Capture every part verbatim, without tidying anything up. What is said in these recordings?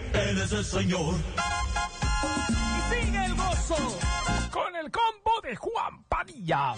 Él es el Señor. Y sigue el gozo con el combo de Juan Padilla.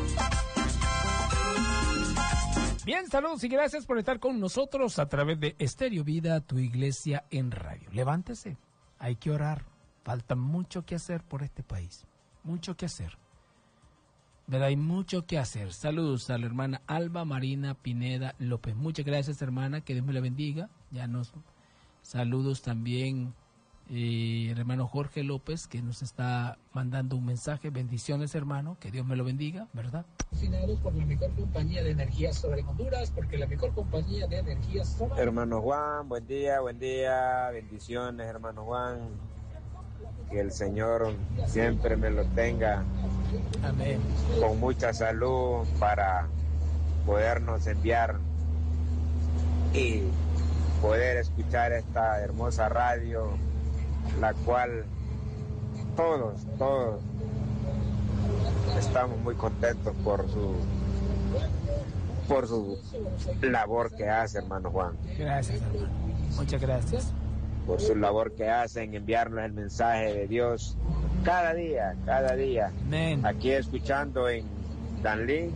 Bien, saludos y gracias por estar con nosotros a través de Estéreo Vida, tu iglesia en radio. Levántese, hay que orar. Falta mucho que hacer por este país. Mucho que hacer. ¿Verdad? Hay mucho que hacer. Saludos a la hermana Alba Marina Pineda López. Muchas gracias, hermana. Que Dios me la bendiga. Ya nos saludos también eh, el hermano Jorge López, que nos está mandando un mensaje. Bendiciones, hermano. Que Dios me lo bendiga, ¿verdad? Por la mejor compañía de energía sobre Honduras, porque la mejor compañía de energía sobre... Hermano Juan, buen día, buen día. Bendiciones, hermano Juan. Que el Señor siempre me lo tenga. Amén. Con mucha salud para podernos enviar y poder escuchar esta hermosa radio, la cual todos, todos estamos muy contentos por su por su labor que hace, hermano Juan. Gracias, hermano. Muchas gracias. Por su labor que hacen, enviarnos el mensaje de Dios cada día, cada día. Amén. Aquí escuchando en Danlí,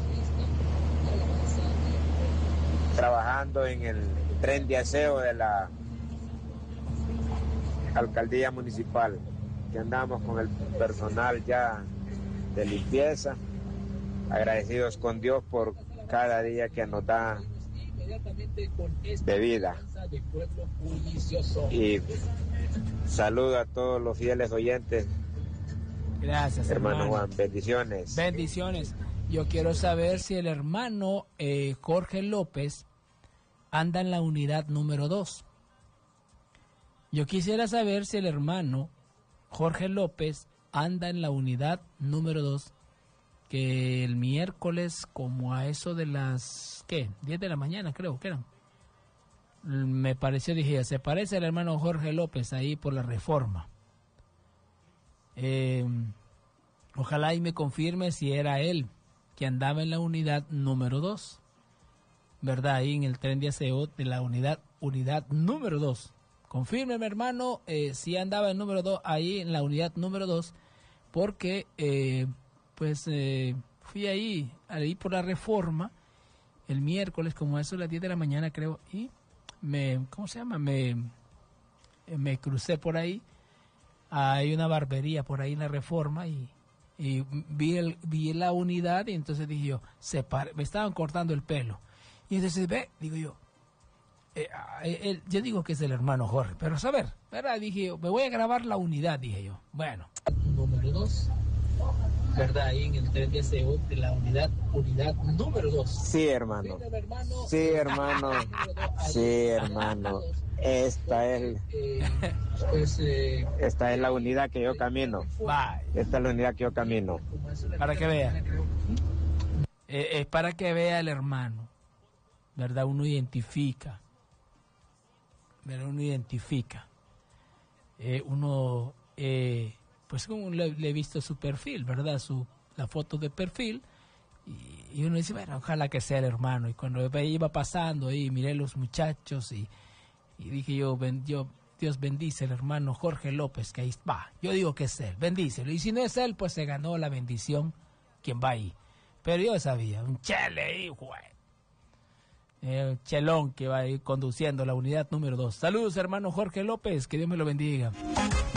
trabajando en el tren de aseo de la alcaldía municipal, que andamos con el personal ya de limpieza, agradecidos con Dios por cada día que nos da de vida. Y saludo a todos los fieles oyentes. Gracias, hermano, hermano Juan, bendiciones. Bendiciones. Yo quiero saber si el hermano eh, Jorge López anda en la unidad número dos. Yo quisiera saber si el hermano Jorge López anda en la unidad número dos, que el miércoles como a eso de las, ¿qué? diez de la mañana creo que eran. Me pareció, dije, se parece al hermano Jorge López ahí por la Reforma. Eh, ojalá y me confirme si era él que andaba en la unidad número dos, ¿verdad? Ahí en el tren de aseo de la unidad, unidad número dos. Confírmeme, hermano, eh, si andaba el número dos ahí en la unidad número dos, porque eh, pues eh, fui ahí, ahí por la Reforma el miércoles como a eso de las diez de la mañana creo, y me, ¿cómo se llama? Me, me crucé por ahí, hay una barbería por ahí en la Reforma y, y vi, el, vi la unidad y entonces dije yo, se para, me estaban cortando el pelo y entonces ve, digo yo, eh, eh, yo digo que es el hermano Jorge, pero a saber, ¿verdad? Dije yo, me voy a grabar la unidad, dije yo, bueno. Número dos, ¿verdad? Ahí en el tren de aseo de la unidad, unidad número dos. Sí, hermano. Sí, hermano. Sí, hermano. Esta es, pues, eh, esta es la unidad que yo camino. Bye. Esta es la unidad que yo camino. Para que vea. Eh, es para que vea el hermano, ¿verdad? Uno identifica. ¿Verdad? Uno identifica. Eh, uno, eh, pues como le, le he visto su perfil, ¿verdad? Su, la foto de perfil. Y, y uno dice, bueno, ojalá que sea el hermano. Y cuando iba pasando ahí, miré los muchachos y, y dije yo, ben, yo, Dios bendice al hermano Jorge López, que ahí va. Yo digo que es él, bendícelo. Y si no es él, pues se ganó la bendición quien va ahí. Pero yo sabía, un chele ahí, güey. Eh, chelón que va a ir conduciendo la unidad número dos. Saludos, hermano Jorge López, que Dios me lo bendiga.